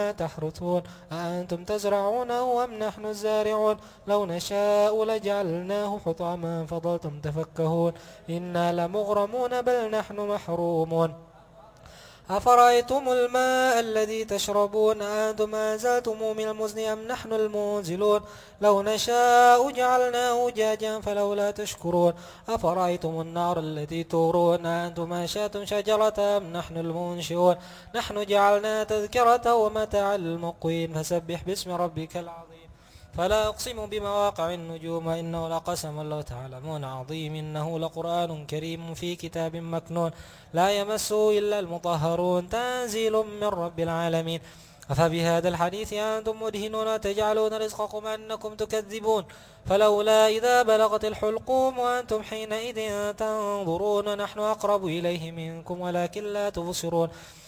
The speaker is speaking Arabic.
تحرثون أأنتم تزرعونه أم نحن الزارعون لو نشاء لجعلناه حطاما فظلتم تفكهون إنا لمغرمون بل نحن محرومون أفرأيتم الماء الذي تشربون أأنتم أنزلتموه من المزن أم نحن المنزلون لو نشاء جعلناه أجاجا فلولا تشكرون أفرأيتم النار التي تورون أأنتم أنشأتم شجرتها أم نحن المنشئون نحن جعلناها تذكرة ومتاعا للمقوين فسبح باسم ربك العظيم فلا أقسم بمواقع النجوم إنه لقسم لو تعلمون عظيم إنه لقرآن كريم في كتاب مكنون لا يمسه إلا المطهرون تنزيل من رب العالمين أفبهذا الحديث أنتم مدهنون وتجعلون رزقكم أنكم تكذبون فلولا إذا بلغت الحلقوم وأنتم حينئذ تنظرون نحن أقرب إليه منكم ولكن لا تبصرون